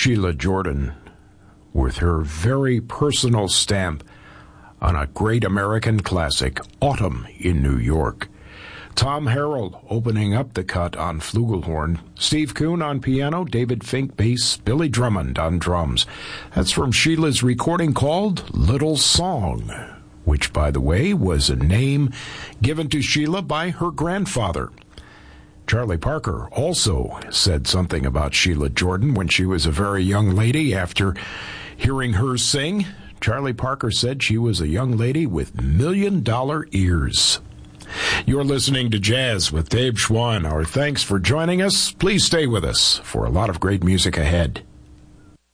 Sheila Jordan with her very personal stamp on a great American classic, Autumn in New York. Tom Harrell opening up the cut on flugelhorn, Steve Kuhn on piano, David Fink bass, Billy Drummond on drums. That's from Sheila's recording called Little Song, which, by the way, was a name given to Sheila by her grandfather. Charlie Parker also said something about Sheila Jordan when she was a very young lady after hearing her sing. Charlie Parker said she was a young lady with $1 million ears. You're listening to Jazz with Dave Schwann. Our thanks for joining us. Please stay with us for a lot of great music ahead.